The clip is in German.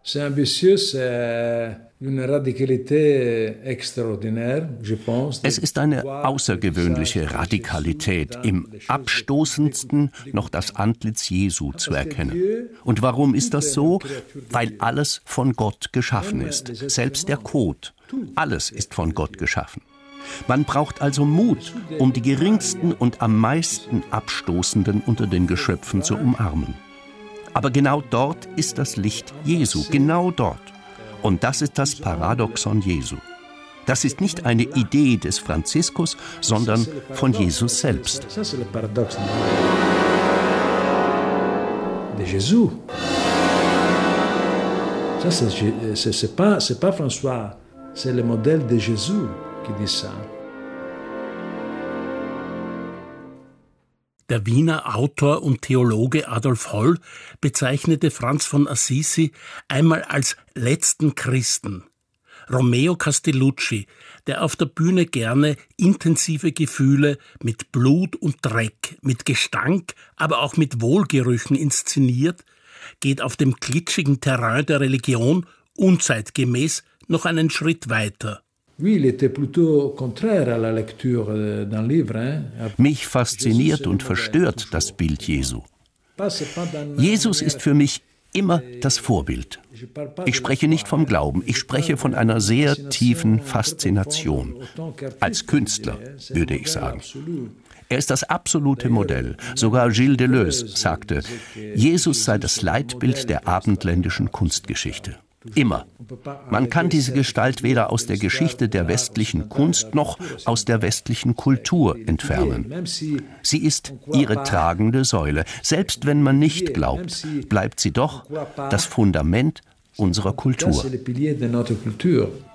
C'est ambitieux, c'est une radicalité extraordinaire, je pense. Es ist eine außergewöhnliche Radikalität, im abstoßendsten noch das Antlitz Jesu zu erkennen. Und warum ist das so? Weil alles von Gott geschaffen ist, selbst der Kot. Alles ist von Gott geschaffen. Man braucht also Mut, um die geringsten und am meisten Abstoßenden unter den Geschöpfen zu umarmen. Aber genau dort ist das Licht Jesu, genau dort. Und das ist das Paradoxon Jesu. Das ist nicht eine Idee des Franziskus, sondern von Jesus selbst. Das ist das Paradox de Jésus. C'est pas François, c'est le modèle de Jésus qui dit ça. Der Wiener Autor und Theologe Adolf Holl bezeichnete Franz von Assisi einmal als letzten Christen. Romeo Castellucci, der auf der Bühne gerne intensive Gefühle mit Blut und Dreck, mit Gestank, aber auch mit Wohlgerüchen inszeniert, geht auf dem glitschigen Terrain der Religion unzeitgemäß noch einen Schritt weiter. Mich fasziniert und verstört das Bild Jesu. Jesus ist für mich immer das Vorbild. Ich spreche nicht vom Glauben, ich spreche von einer sehr tiefen Faszination. Als Künstler, würde ich sagen. Er ist das absolute Modell. Sogar Gilles Deleuze sagte, Jesus sei das Leitbild der abendländischen Kunstgeschichte. Immer. Man kann diese Gestalt weder aus der Geschichte der westlichen Kunst noch aus der westlichen Kultur entfernen. Sie ist ihre tragende Säule. Selbst wenn man nicht glaubt, bleibt sie doch das Fundament unserer Kultur.